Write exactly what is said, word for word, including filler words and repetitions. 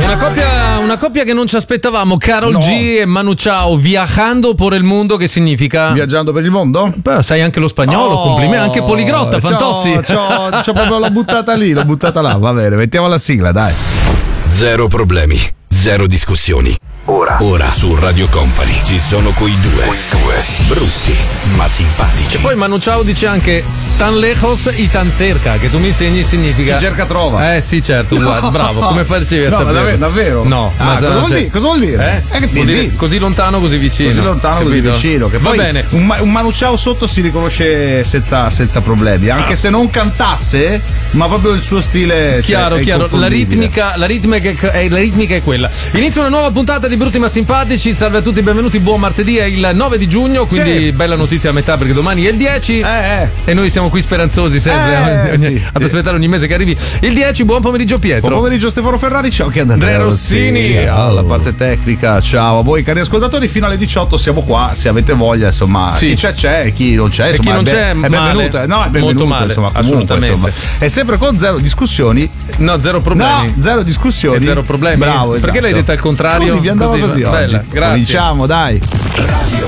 Una coppia, una coppia che non ci aspettavamo, Karol No. G e Manu Chao, viajando por el mundo, che significa? Viaggiando per il mondo? Beh, sai anche lo spagnolo, Oh, complimenti, anche poligrotta, Fantozzi. C'ho, c'ho, c'ho proprio l'ho buttata lì, l'ho buttata là, va bene, mettiamo la sigla, dai. Zero problemi, zero discussioni. Ora, ora su Radio Company ci sono quei due, brutti ma simpatici. E poi Manu Chao dice anche tan lejos y tan cerca, che tu mi insegni significa Chi cerca trova. Eh sì, certo, guarda, bravo, come facevi a No, ma sapere? davvero? davvero? No, Ah, ma cosa, vuol dire? cosa vuol dire? Eh? Eh, che Vuol di- dire di- così lontano, così vicino. Così lontano, così capito? vicino. Che Va poi bene. Un, ma- un Manu Chao sotto si riconosce senza, senza problemi, anche se non cantasse, ma proprio il suo stile. Cioè, Chiaro, è chiaro, la inconfondibile. ritmica, la, ritmica è, la ritmica è quella. Inizia una nuova puntata di Brutti ma Simpatici. Salve a tutti, benvenuti. Buon martedì, è il nove di giugno, quindi Sì. bella notizia a metà perché domani è il dieci. Eh, eh. E noi siamo qui speranzosi sempre Eh, ogni- sì. ad aspettare ogni mese che arrivi il dieci. Buon pomeriggio, Pietro. Buon pomeriggio Stefano Ferrari, ciao che è Andrea Andrea Rossini. Ciao, alla parte tecnica, ciao a voi cari ascoltatori, fino alle diciotto siamo qua, se avete voglia, insomma, Sì. chi c'è c'è, chi non c'è, E insomma, chi non è, c'è, ben- è male. benvenuto, eh, no, è benvenuto, Molto male, insomma, comunque, assolutamente. insomma, è sempre con zero discussioni, No, zero problemi. no, zero discussioni, E zero problemi. bravo, esatto. Perché l'hai detta al contrario? Così vi andava Così, così, bella, oggi. grazie. Cominciamo, dai.